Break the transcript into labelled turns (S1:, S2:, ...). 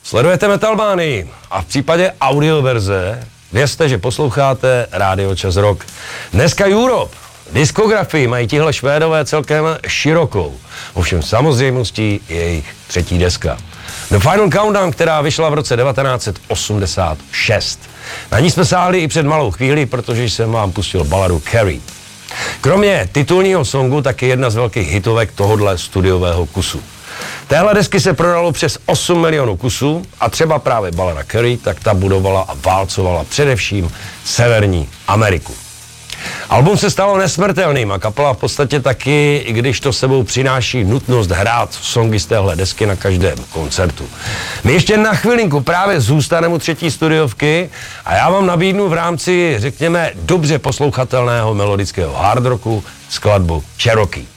S1: Sledujete Metalmánii a v případě audioverze vězte, že posloucháte Rádio Čas Rock. Dneska Europe. Diskografii mají tihle Švédové celkem širokou. Ovšem samozřejmostí je jejich třetí deska. The Final Countdown, která vyšla v roce 1986. Na ní jsme sáhli i před malou chvíli, protože jsem vám pustil baladu Carrie. Kromě titulního songu taky jedna z velkých hitovek tohodle studiového kusu. Téhle desky se prodalo přes 8 milionů kusů a třeba právě balada Carrie, tak ta budovala a válcovala především Severní Ameriku. Album se stalo nesmrtelným a kapela v podstatě taky, i když to sebou přináší nutnost hrát songy z téhle desky na každém koncertu. My ještě na chvilinku právě zůstaneme u třetí studiovky a já vám nabídnu v rámci, řekněme, dobře poslouchatelného melodického hard rocku skladbu Cherokee.